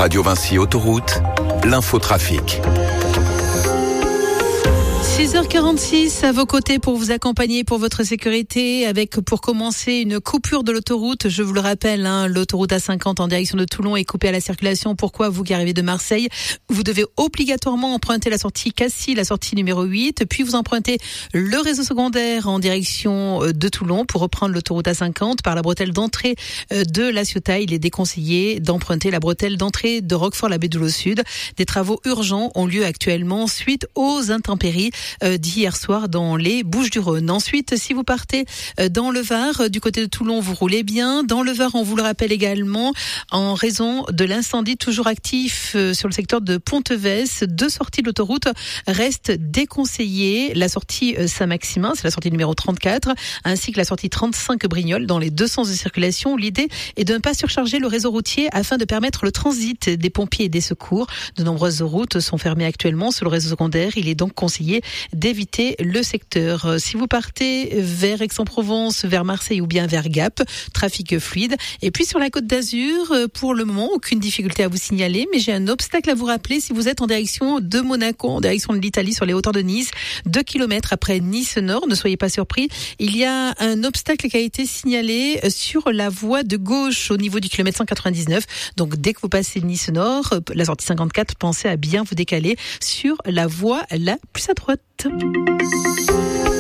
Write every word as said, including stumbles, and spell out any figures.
Radio Vinci Autoroute, l'infotrafic. six heures quarante-six à vos côtés pour vous accompagner pour votre sécurité avec pour commencer une coupure de l'autoroute. Je vous le rappelle, hein, l'autoroute A cinquante en direction de Toulon est coupée à la circulation. Pourquoi? Vous qui arrivez de Marseille, vous devez obligatoirement emprunter la sortie Cassis, la sortie numéro huit, puis vous empruntez le réseau secondaire en direction de Toulon pour reprendre l'autoroute A cinquante par la bretelle d'entrée de La Ciotat. Il est déconseillé d'emprunter la bretelle d'entrée de Roquefort-la-Baie-Doulot Sud. Des travaux urgents ont lieu actuellement suite aux intempéries d'hier soir dans les Bouches-du-Rhône. Ensuite, si vous partez dans le Var, du côté de Toulon, vous roulez bien. Dans le Var, on vous le rappelle également, en raison de l'incendie toujours actif sur le secteur de Pontevès, deux sorties de l'autoroute restent déconseillées. La sortie Saint-Maximin, c'est la sortie numéro trente-quatre, ainsi que la sortie trente-cinq Brignoles dans les deux sens de circulation. L'idée est de ne pas surcharger le réseau routier afin de permettre le transit des pompiers et des secours. De nombreuses routes sont fermées actuellement sur le réseau secondaire. Il est donc conseillé d'éviter le secteur. Si vous partez vers Aix-en-Provence, vers Marseille ou bien vers Gap, trafic fluide. Et puis sur la Côte d'Azur, pour le moment, aucune difficulté à vous signaler, mais j'ai un obstacle à vous rappeler si vous êtes en direction de Monaco, en direction de l'Italie, sur les hauteurs de Nice, deux kilomètres après Nice-Nord. Ne soyez pas surpris. Il y a un obstacle qui a été signalé sur la voie de gauche au niveau du kilomètre cent quatre-vingt-dix-neuf. Donc dès que vous passez Nice-Nord, la sortie cinquante-quatre, pensez à bien vous décaler sur la voie la plus à droite.